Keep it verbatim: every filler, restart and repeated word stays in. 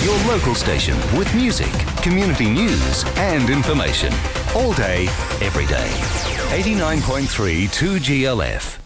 your local station with music, community news and information. All day, every day. eighty-nine point three two G L F.